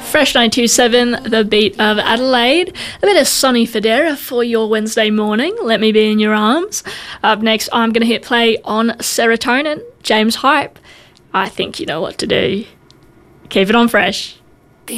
Fresh 927, the beat of Adelaide. A bit of Sonny Fodera for your Wednesday morning. Let me be in your arms. Up next, I'm going to hit play on Serotonin, James Hype. I think you know what to do. Keep it on Fresh.